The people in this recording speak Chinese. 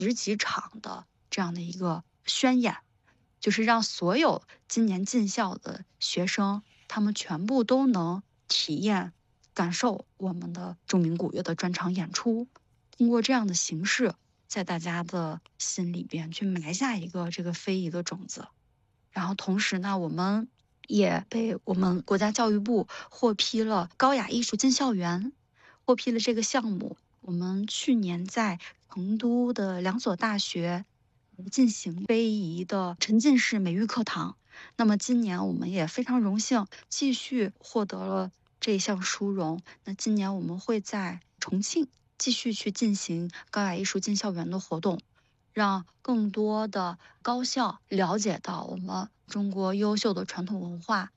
十几场的这样的一个宣演，就是让所有今年进校的学生，他们全部都能体验、感受我们的著名古乐的专场演出。通过这样的形式，在大家的心里边去埋下一个这个非遗的种子。然后同时呢，我们也被我们国家教育部获批了高雅艺术进校园，获批了这个项目。我们去年在成都的2所大学进行非遗的沉浸式美育课堂。那么今年我们也非常荣幸继续获得了这一项殊荣。那今年我们会在重庆继续去进行高雅艺术进校园的活动，让更多的高校了解到我们中国优秀的传统文化，